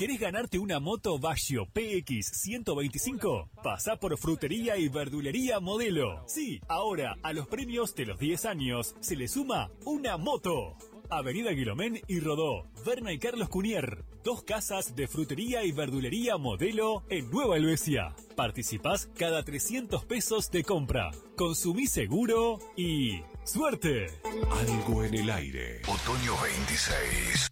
¿Querés ganarte una moto Vaggio PX 125? Pasá por Frutería y Verdulería Modelo. Sí, ahora a los premios de los 10 años se le suma una moto. Avenida Guilomén y Rodó, Berna y Carlos Cunier. 2 casas de Frutería y Verdulería Modelo en Nueva Helvecia. Participás cada 300 pesos de compra. Consumí seguro y... ¡suerte! Algo en el aire. Otoño 26.